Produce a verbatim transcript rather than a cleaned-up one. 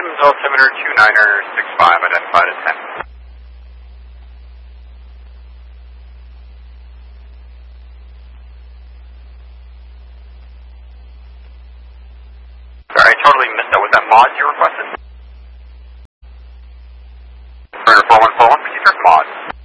altimeter two niner six five, identified as ten. Sorry, I totally missed that. Was that mods you requested? Four one four one, proceed towards mods.